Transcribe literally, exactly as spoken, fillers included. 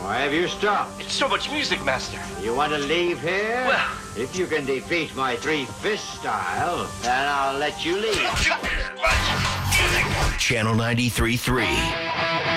Why have you stopped? It's so much music, Master. You want to leave here? Well... If you can defeat my three-fist style, then I'll let you leave. Channel ninety-three point three.